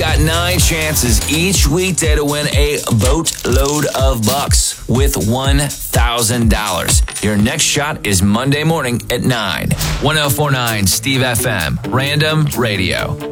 got 9 chances each weekday to win a boatload of bucks with $1,000. Your next shot is Monday morning at 9. 1049 Steve FM, Random Radio.